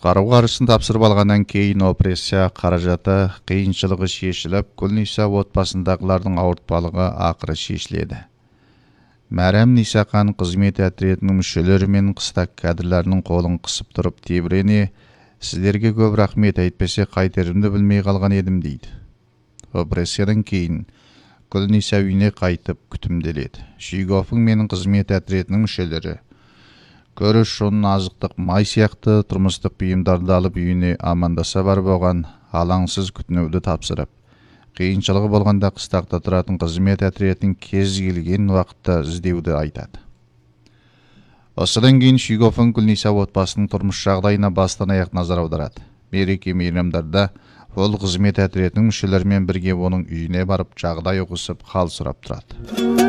Құтқару қаржысын тапсырып алғаннан кейін операция қаражаты қиыншылығы шешіліп, Гүлниса отбасындағылардың ауыртпалығы ақыры шешіледі. Мәрәм Нисақан қызмет әтретінің мүшелері мен қыстақ кәдірлерінің қолын қысып тұрып тебірене, сіздерге көп рахмет, әйтпесе қайтерімді білмей қалған едім дейді. Операциядан кейін Гүлниса үйіне қайтып күтімделеді. Шүйгофың менің қызмет әтретінің мүшелері көріш, ұн, азықтық, май сияқты тұрмыстық бұйымдарды алып үйіне амандаса барып оған алаңсыз күтінуді тапсырып, қиыншылығы болғанда қыстақта тұратын қызмет әтретінің кез келген уақытта іздеуді айтады. Осыдан кейін Шүйгофың Гүлниса отбасының тұрмыс жағдайына бастан аяқ назар аударады. Мереке мейрамдарда ол қызмет әтретінің мүшелерімен бірге оның үйіне барып жағдай ұғысып, хал сұрап тұрады.